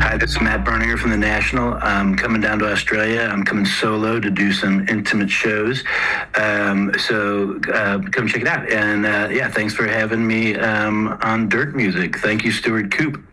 Hi, this is Matt Berninger from The National. I'm coming down to Australia. I'm coming solo to do some intimate shows. So come check it out. And yeah, thanks for having me on Dirt Music. Thank you, Stuart Coop.